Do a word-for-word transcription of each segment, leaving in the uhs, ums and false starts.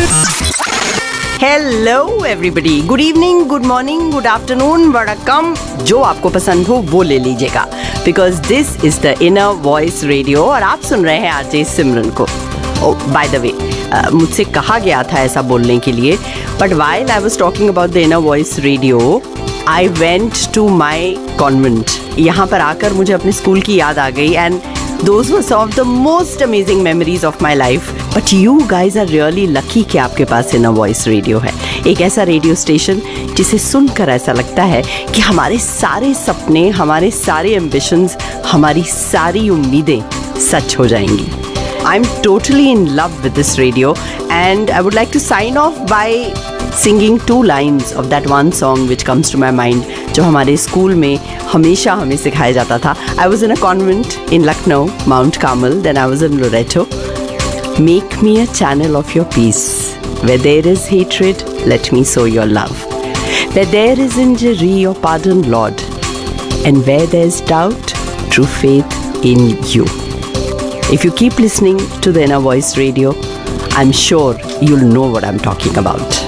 Hello everybody, good evening, good morning, good afternoon, वड़कम, जो आपको पसंद हो वो ले लीजिएगा, because this is the inner voice radio और आप सुन रहे हैं आरजे सिमरन को. बाय द वे, मुझसे कहा गया था ऐसा बोलने के लिए, but while I was talking about the inner voice radio I went to my convent. यहाँ पर आकर मुझे अपने स्कूल की याद आ गई and those were some of the most amazing memories of my life. But you guys are really lucky कि आपके पास इनर वॉइस रेडियो है. एक ऐसा रेडियो स्टेशन जिसे सुनकर ऐसा लगता है कि हमारे सारे सपने, हमारे सारे एम्बिशंस, हमारी सारी उम्मीदें सच हो जाएंगी. I'm totally in love with this radio and I would like to sign off by singing two lines of that one song which comes to my mind, जो हमारे स्कूल में हमेशा हमें सिखाया जाता था. I was in a convent in Lucknow, Mount Carmel, then I was in Loreto. Make me a channel of your peace. Where there is hatred, let me sow your love. Where there is injury, your pardon, Lord. And where there is doubt, true faith in you. If you keep listening to the Inner Voice Radio, I'm sure you'll know what I'm talking about.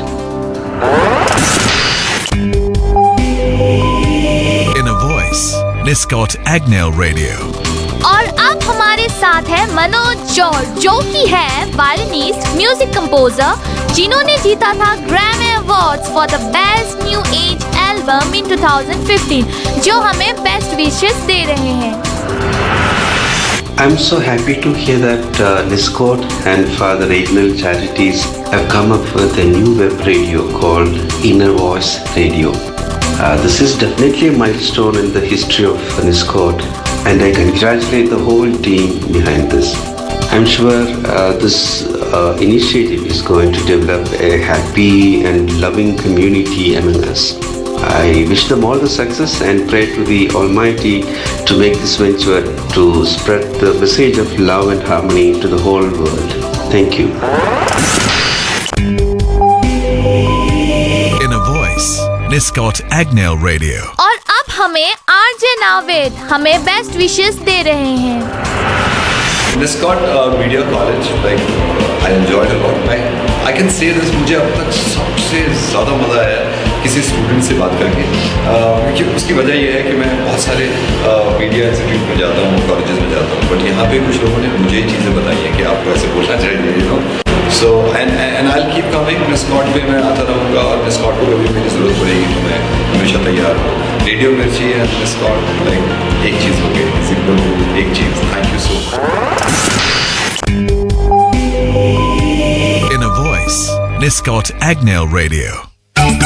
Inner Voice, Niscot Agnell Radio. और अब हमारे साथ है Manoj George, जो कि है violinist, music composer, जिन्होंने जीता था Grammy awards for the best new age album in twenty fifteen, जो हमें बेस्ट विशेस दे रहे हैं. I'm so happy to hear that uh, Niscot and Father Agnell Charities have come up with a new web radio called Inner Voice Radio. Uh, this is definitely a milestone in the history of Niscot, and I congratulate the whole team behind this. I'm sure uh, this uh, initiative is going to develop a happy and loving community among us. I wish them all the success and pray to the Almighty to make this venture to spread the message of love and harmony to the whole world. Thank you. Inner Voice, Niscot Agnell Radio. और अब हमें RJ Naved हमें best wishes दे रहे हैं. Niscot uh, Media College, like uh, I enjoyed a lot. I I can say this, मुझे अब तक सबसे ज़्यादा मज़ा आया किसी स्टूडेंट से बात करके, क्योंकि uh, उसकी वजह यह है कि मैं बहुत सारे मीडिया इंस्टीट्यूट में जाता हूँ, कॉलेजेस में जाता हूँ, बट यहाँ पे कुछ लोगों ने मुझे चीज़ें बताई हैं कि आपको ऐसे बोलना चाहिए, you know. So and and I will keep coming. Niscot पे मैं आता रहूँगा और Niscot को कभी मेरी ज़रूरत पड़ेगी तो मैं हमेशा तैयार हूँ. रेडियो मिर्ची एंड Niscot लाइक एक चीज़ हो गई, सिंपल एक चीज़. Thank you so much. Inner Voice, Niscot Agnell Radio.